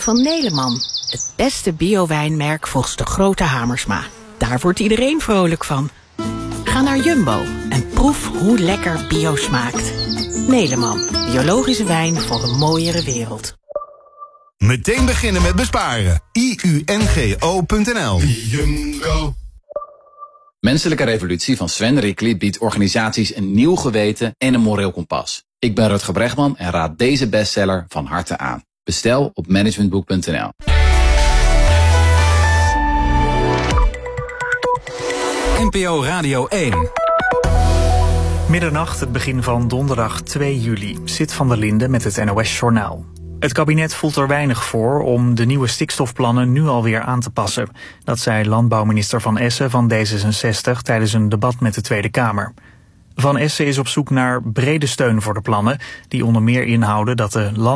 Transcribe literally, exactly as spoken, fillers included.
Van Neleman, het beste biowijnmerk volgens de grote Hamersma. Daar wordt iedereen vrolijk van. Ga naar Jumbo en proef hoe lekker bio smaakt. Neleman, biologische wijn voor een mooiere wereld. Meteen beginnen met besparen. I U N G O punt N L. Menselijke Revolutie van Sven Rickli biedt organisaties een nieuw geweten en een moreel kompas. Ik ben Rutger Bregman en raad deze bestseller van harte aan. Bestel op managementboek punt n l. N P O Radio één. Middernacht, het begin van donderdag twee juli. Zit van der Linden met het N O S-journaal. Het kabinet voelt er weinig voor om de nieuwe stikstofplannen nu alweer aan te passen. Dat zei landbouwminister Van Essen van D zesenzestig tijdens een debat met de Tweede Kamer. Van Essen is op zoek naar brede steun voor de plannen, die onder meer inhouden dat de